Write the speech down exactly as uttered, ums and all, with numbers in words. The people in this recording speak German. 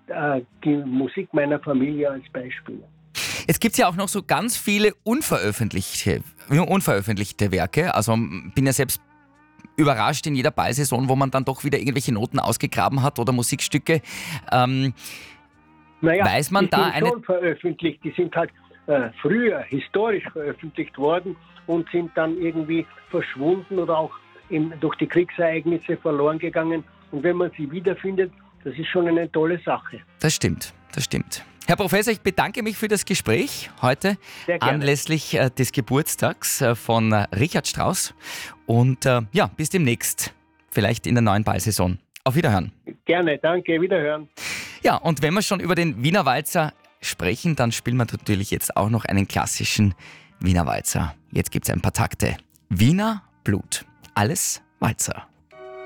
äh, die Musik meiner Familie als Beispiel. Es gibt ja auch noch so ganz viele unveröffentlichte, unveröffentlichte Werke. Also bin ja selbst überrascht in jeder Ballsaison, wo man dann doch wieder irgendwelche Noten ausgegraben hat oder Musikstücke. Ähm, naja, weiß man die da sind eine... schon veröffentlicht, die sind halt äh, früher historisch veröffentlicht worden und sind dann irgendwie verschwunden oder auch in, durch die Kriegsereignisse verloren gegangen. Und wenn man sie wiederfindet, das ist schon eine tolle Sache. Das stimmt, das stimmt. Herr Professor, ich bedanke mich für das Gespräch heute anlässlich äh, des Geburtstags äh, von äh, Richard Strauss. Und äh, ja, bis demnächst, vielleicht in der neuen Ballsaison. Auf Wiederhören. Gerne, danke, Wiederhören. Ja, und wenn wir schon über den Wiener Walzer sprechen, dann spielen wir natürlich jetzt auch noch einen klassischen Wiener Walzer. Jetzt gibt es ein paar Takte. Wiener Blut. Alles Walzer.